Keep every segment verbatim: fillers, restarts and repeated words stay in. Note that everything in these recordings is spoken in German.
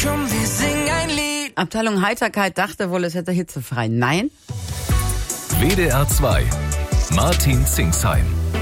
komm, wir singen ein Lied. Abteilung Heiterkeit dachte wohl, es hätte hitzefrei. Nein. W D R zwei. Martin Zingsheim.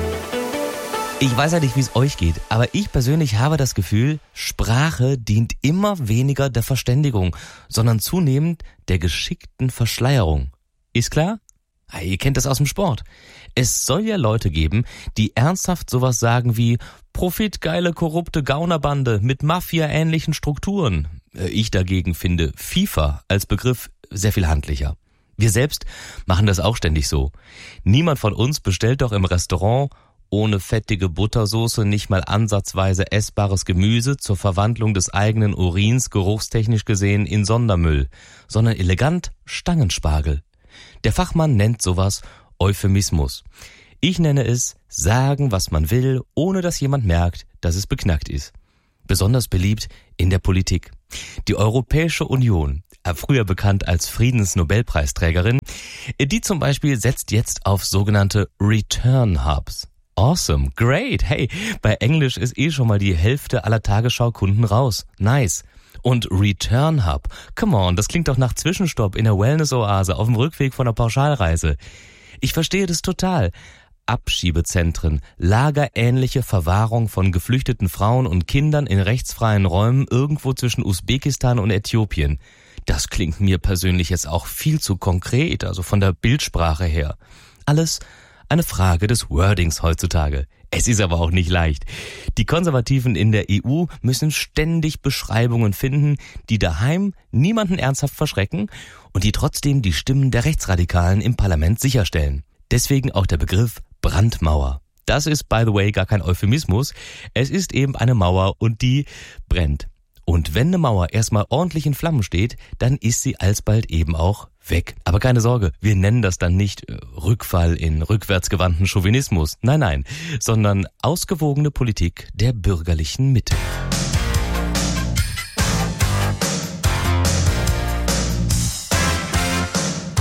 Ich weiß ja nicht, wie es euch geht, aber ich persönlich habe das Gefühl, Sprache dient immer weniger der Verständigung, sondern zunehmend der geschickten Verschleierung. Ist klar? Ja, ihr kennt das aus dem Sport. Es soll ja Leute geben, die ernsthaft sowas sagen wie profitgeile, korrupte Gaunerbande mit Mafia-ähnlichen Strukturen. Ich dagegen finde FIFA als Begriff sehr viel handlicher. Wir selbst machen das auch ständig so. Niemand von uns bestellt doch im Restaurant ohne fettige Buttersoße nicht mal ansatzweise essbares Gemüse zur Verwandlung des eigenen Urins geruchstechnisch gesehen in Sondermüll, sondern elegant Stangenspargel. Der Fachmann nennt sowas Euphemismus. Ich nenne es sagen, was man will, ohne dass jemand merkt, dass es beknackt ist. Besonders beliebt in der Politik. Die Europäische Union, früher bekannt als Friedensnobelpreisträgerin, die zum Beispiel setzt jetzt auf sogenannte Return Hubs. Awesome, great, hey, bei Englisch ist eh schon mal die Hälfte aller Tagesschau-Kunden raus. Nice. Und Return Hub, come on, das klingt doch nach Zwischenstopp in der Wellness-Oase auf dem Rückweg von einer Pauschalreise. Ich verstehe das total. Abschiebezentren, lagerähnliche Verwahrung von geflüchteten Frauen und Kindern in rechtsfreien Räumen irgendwo zwischen Usbekistan und Äthiopien. Das klingt mir persönlich jetzt auch viel zu konkret, also von der Bildsprache her. Alles eine Frage des Wordings heutzutage. Es ist aber auch nicht leicht. Die Konservativen in der E U müssen ständig Beschreibungen finden, die daheim niemanden ernsthaft verschrecken und die trotzdem die Stimmen der Rechtsradikalen im Parlament sicherstellen. Deswegen auch der Begriff Brandmauer. Das ist, by the way, gar kein Euphemismus. Es ist eben eine Mauer und die brennt. Und wenn eine Mauer erstmal ordentlich in Flammen steht, dann ist sie alsbald eben auch weg. Aber keine Sorge, wir nennen das dann nicht äh, Rückfall in rückwärtsgewandten Chauvinismus. Nein, nein, sondern ausgewogene Politik der bürgerlichen Mitte.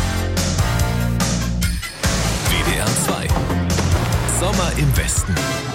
W D R zwei. Sommer im Westen.